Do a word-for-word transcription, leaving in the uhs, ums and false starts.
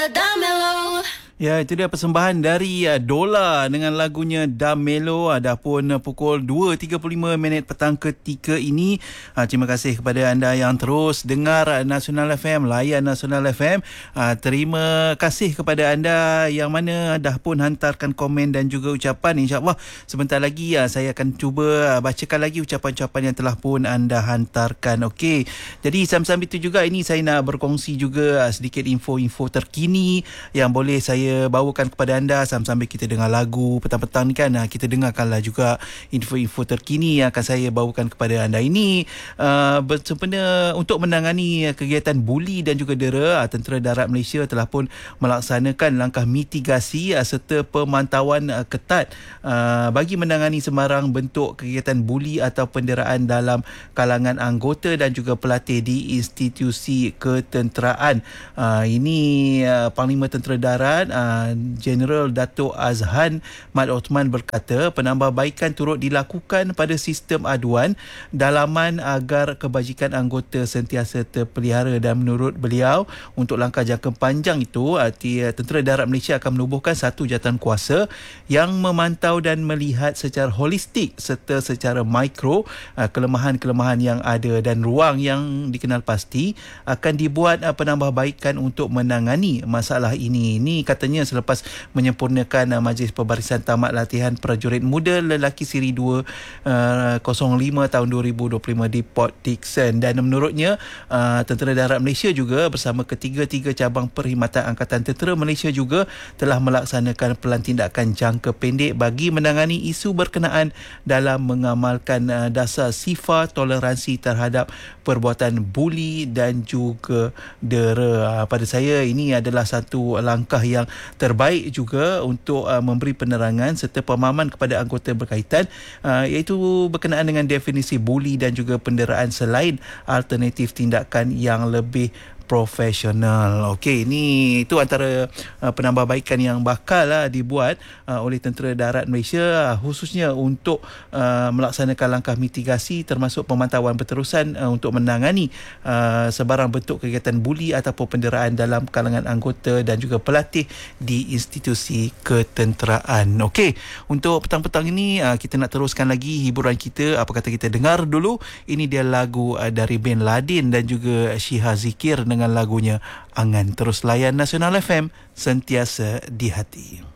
Ya, itu dia persembahan dari uh, Dola dengan lagunya Damelo. Uh, dah pun uh, pukul dua tiga puluh lima minit petang ketika ini. Uh, terima kasih kepada anda yang terus dengar uh, Nasional F M, layan Nasional F M. Uh, terima kasih kepada anda yang mana dah pun hantarkan komen dan juga ucapan. InsyaAllah sebentar lagi uh, saya akan cuba uh, bacakan lagi ucapan-ucapan yang telah pun anda hantarkan. Okey, jadi sambil-sambil itu juga ini saya nak berkongsi juga uh, sedikit info-info terkini yang boleh saya bawakan kepada anda sambil-sambil kita dengar lagu petang-petang ni kan. Kita dengarkanlah juga info-info terkini yang akan saya bawakan kepada anda. Ini uh, sempena untuk menangani kegiatan buli dan juga dera. Tentera Darat Malaysia telah pun melaksanakan langkah mitigasi uh, serta pemantauan uh, ketat uh, bagi menangani sembarang bentuk kegiatan buli atau penderaan dalam kalangan anggota dan juga pelatih di institusi ketenteraan. Uh, ini uh, Panglima Tentera Darat Jeneral Dato' Azhan Mat Othman berkata penambahbaikan turut dilakukan pada sistem aduan dalaman agar kebajikan anggota sentiasa terpelihara, dan menurut beliau untuk langkah jangka panjang itu Tentera Darat Malaysia akan menubuhkan satu jawatankuasa yang memantau dan melihat secara holistik serta secara mikro kelemahan-kelemahan yang ada, dan ruang yang dikenal pasti akan dibuat penambahbaikan untuk menangani masalah ini. Ini katanya selepas menyempurnakan uh, Majlis Pembarisan Tamat Latihan Prajurit Muda Lelaki Siri dua uh, kosong lima tahun dua ribu dua puluh lima di Port Dickson, dan menurutnya uh, Tentera Darat Malaysia juga bersama ketiga-tiga cabang perkhidmatan Angkatan Tentera Malaysia juga telah melaksanakan pelan tindakan jangka pendek bagi menangani isu berkenaan dalam mengamalkan uh, dasar sifar toleransi terhadap perbuatan buli dan juga dera. Uh, pada saya ini adalah satu langkah yang terbaik juga untuk uh, memberi penerangan serta pemahaman kepada anggota berkaitan uh, iaitu berkenaan dengan definisi buli dan juga penderaan selain alternatif tindakan yang lebih profesional. Okey, ini itu antara uh, penambahbaikan yang bakal uh, dibuat uh, oleh Tentera Darat Malaysia uh, khususnya untuk uh, melaksanakan langkah mitigasi termasuk pemantauan berterusan uh, untuk menangani uh, sebarang bentuk kegiatan buli ataupun penderaan dalam kalangan anggota dan juga pelatih di institusi ketenteraan. Okey, untuk petang-petang ini uh, kita nak teruskan lagi hiburan kita. Apa kata kita dengar dulu, ini dia lagu uh, dari Bin Ladin dan juga Syiha Zikir dengan lagunya Angan. Terus layan Nasional F M, sentiasa di hati.